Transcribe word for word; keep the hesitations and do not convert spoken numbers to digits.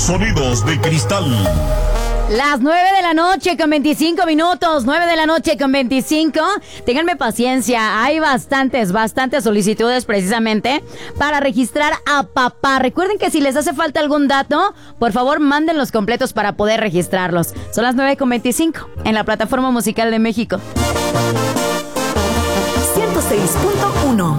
Sonidos de Cristal. Las nueve de la noche con veinticinco minutos, nueve de la noche con veinticinco. Ténganme paciencia, hay bastantes, bastantes solicitudes precisamente para registrar a papá. Recuerden que si les hace falta algún dato, por favor mándenlos completos para poder registrarlos. Son las nueve con veinticinco en la Plataforma Musical de México. ciento seis punto uno